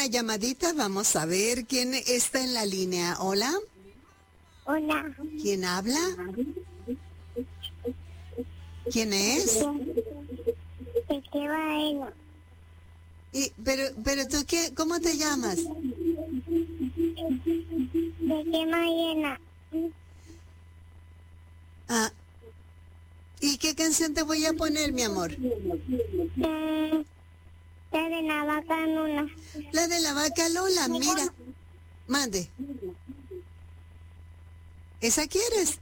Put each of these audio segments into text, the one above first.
una llamadita. Vamos a ver quién está en la línea. Hola. Hola. ¿Quién habla? ¿Quién es? ¿De qué vaina? Pero tú qué, ¿cómo te llamas? ¿De qué vaina? Ah, ¿y qué canción te voy a poner, mi amor? La de la vaca Luna. La de la vaca Lola, mira. Mande. ¿Esa quieres?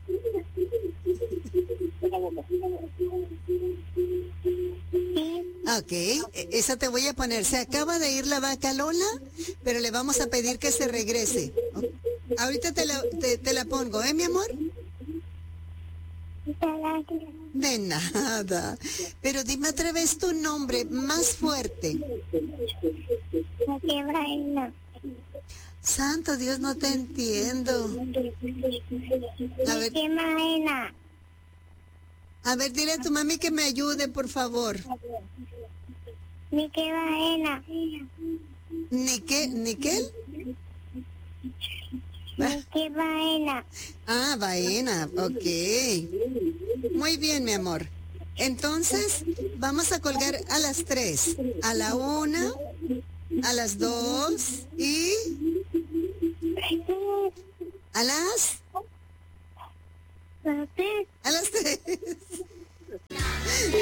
Ok, esa te voy a poner. Se acaba de ir la vaca Lola, pero le vamos a pedir que se regrese. Ahorita te la pongo, ¿eh, mi amor? De nada. Pero dime otra vez tu nombre más fuerte. ¿De qué vaina? Santo Dios, no te entiendo. A ¿De ver, qué vaina? dile a tu mami que me ayude, por favor. ¿De qué vaina? ¿Niquel? ¿De qué vaina? Ah, Baena, ok. Muy bien, mi amor. Entonces, vamos a colgar a las 3, a la 1, a las 2 y a las... ¿Por qué? A las 3.